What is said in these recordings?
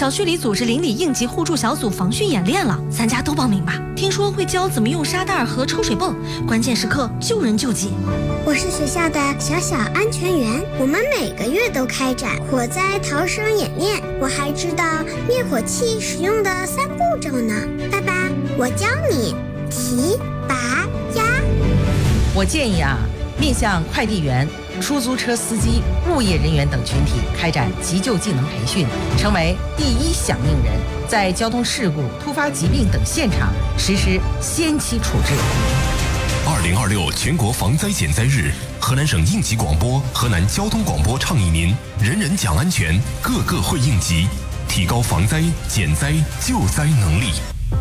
小区里组织邻里应急互助小组防汛演练了，咱家都报名吧。听说会教怎么用沙袋和抽水泵，关键时刻救人救己。 我是学校的小安全员，我们每个月都开展火灾逃生演练，我还知道灭火器使用的3步骤呢。爸爸，我教你提、拔、压。 我建议面向快递员、出租车司机、物业人员等群体开展急救技能培训，成为第一响应人，在交通事故、突发疾病等现场实施先期处置。 2026全国防灾减灾日，河南省应急广播、河南交通广播倡议您：人人讲安全，个个会应急，提高防灾、减灾、救灾能力。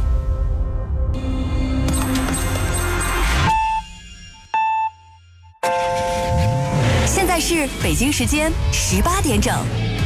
现在是北京时间18点整。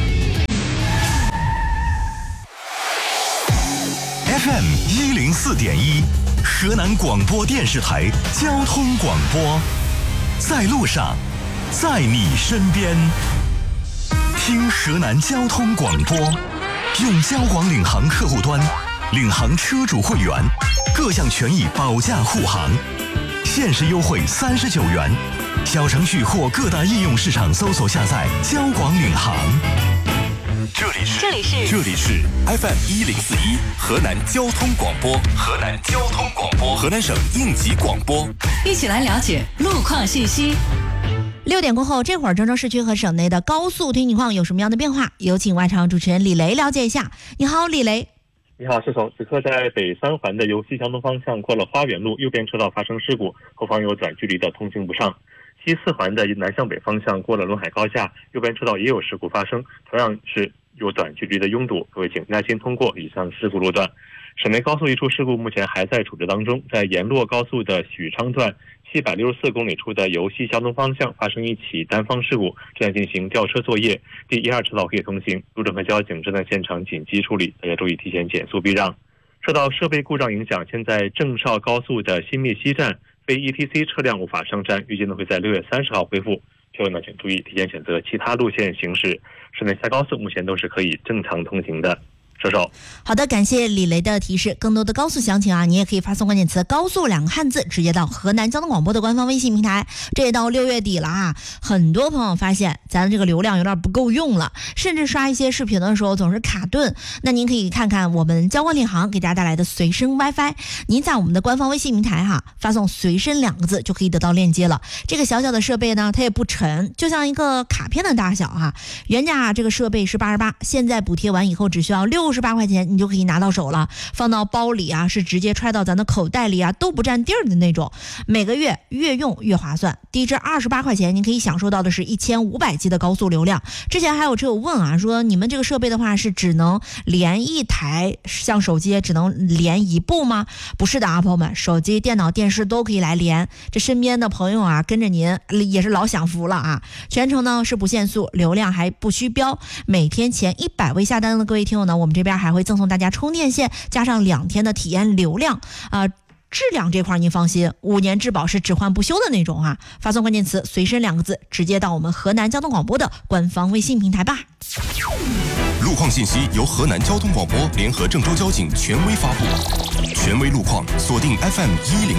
FM 104.1，河南广播电视台交通广播，在路上，在你身边。听河南交通广播，用交广领航客户端，领航车主会员，各项权益保价护航，限时优惠39元。小程序或各大应用市场搜索下载交广领航。 这里是 FM 104.1河南交通广播，河南省应急广播， 一起来了解路况信息。 6点过后，这会儿郑州市区和省内的高速通行情况有什么样的变化？有请外场主持人李雷了解一下。你好，李雷。 你好，石总。此刻在北3环的由西向东方向过了花园路，右边车道发生事故，后方有短距离的通行不上。西4环的南向北方向过了陇海高架，右边车道也有事故发生，同样是有短距离的拥堵，各位请耐心通过以上事故路段。省内高速一处事故目前还在处置当中，在沿洛高速的许昌段764公里处的由西向东方向发生一起单方事故，正在进行吊车作业，第1、2车道可以通行，路政和交警正在现场紧急处理，大家注意提前减速避让。受到设备故障影响，现在郑绍高速的新密西站非 ETC 车辆无法上站，预计会在6月30号恢复。朋友呢，请注意提前选择其他路线行驶。省内下高速目前都是可以正常通行的。收手。 好的，感谢李雷的提示。更多的高速详情你也可以发送关键词高速2个汉字直接到河南交通广播的官方微信平台。这也到6月底了很多朋友发现咱这个流量有点不够用了，甚至刷一些视频的时候总是卡顿。那您可以看看我们交广领航给大家带来的随身 WiFi， 您在我们的官方微信平台发送随身2个字就可以得到链接了。这个小小的设备呢，它也不沉，就像一个卡片的大小原价这个设备是88，现在补贴完以后只需要68块钱你就可以拿到手了，放到包里是直接揣到咱的口袋里都不占地儿的那种。每个月越用越划算，低至28块钱，您可以享受到的是1500G 的高速流量。之前还有车友问说你们这个设备的话是只能连一台，像手机只能连一部吗？不是的朋友们，手机、电脑、电视都可以来连。这身边的朋友跟着您也是老享福了全程呢是不限速，流量还不虚标。每天前100位下单的各位听友呢，我们这边还会赠送大家充电线，加上2天的体验流量质量这块您放心，5年质保是只换不修的那种发送关键词随身2个字直接到我们河南交通广播的官方微信平台吧。 路况信息由河南交通广播联合郑州交警权威发布，权威路况锁定 FM 104.1